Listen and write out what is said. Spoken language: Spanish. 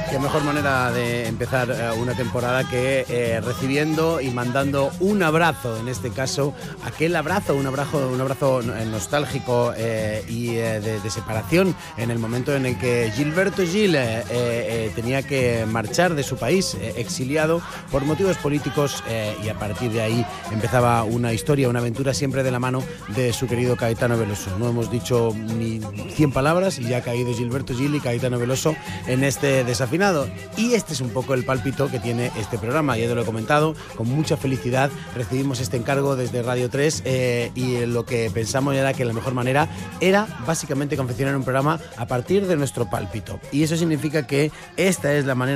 Qué mejor manera de empezar una temporada que recibiendo y mandando un abrazo, en este caso, aquel abrazo, un abrazo nostálgico y de separación en el momento en el que Gilberto Gil tenía que marchar de su país, exiliado por motivos políticos, y a partir de ahí empezaba una historia, una aventura siempre de la mano de su querido Caetano Veloso. No hemos dicho ni 100 palabras y ya ha caído Gilberto Gil y Caetano Veloso en este desafinado. Y este es un poco el pálpito que tiene este programa. Ya te lo he comentado, con mucha felicidad recibimos este encargo desde Radio 3 y lo que pensamos era que la mejor manera era básicamente confeccionar un programa a partir de nuestro pálpito. Y eso significa que esta es la manera